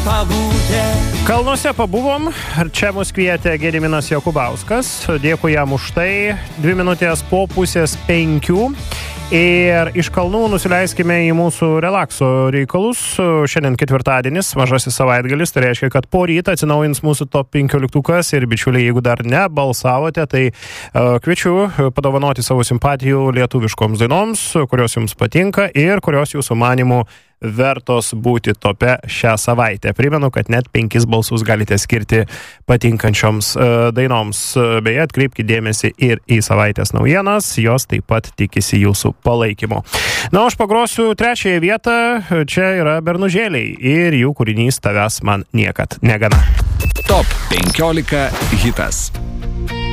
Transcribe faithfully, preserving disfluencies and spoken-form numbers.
pabūti. Kalnuose pabuvom, čia mus kvietė Gediminas Jokubauskas, dėkui jam už tai, dvi minutės po pusės penkių. Ir iš kalnų nusileiskime į mūsų relakso reikalus. Šiandien ketvirtadienis, mažasis savaitgalis, tai reiškia, kad po rytą atsinaujins mūsų top penkioliktukas ir bičiuliai, jeigu dar nebalsavote, tai uh, kviečiu padovanoti savo simpatijų lietuviškoms dainoms, kurios jums patinka ir kurios jūsų manimų vertos būti tope šią savaitę. Primenu, kad net penkis balsus galite skirti patinkančioms uh, dainoms. Beje, atkreipkite dėmesį ir į savaitės naujienas, jos taip pat tikisi jūsų palaikymo. Na, aš pagrosiu trečiąją vietą, čia yra Bernužėliai ir jų kūrinys Tavęs man niekad negana. Top penkiolika hitas.